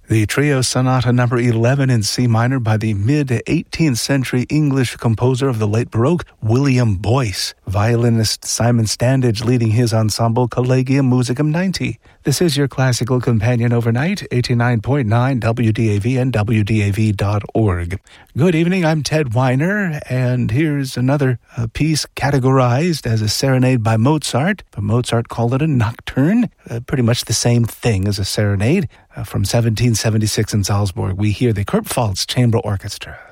The Trio Sonata number 11 in C minor by the mid-18th century English composer of the late Baroque, William Boyce. Violinist Simon Standage leading his ensemble Collegium Musicum 90. This is your classical companion overnight, 89.9 WDAV and WDAV.org. Good evening, I'm Ted Weiner, and here's another piece categorized as a serenade by Mozart, but Mozart called it a nocturne, pretty much the same thing as a serenade. From 1776 in Salzburg, we hear the Kurpfalz Chamber Orchestra.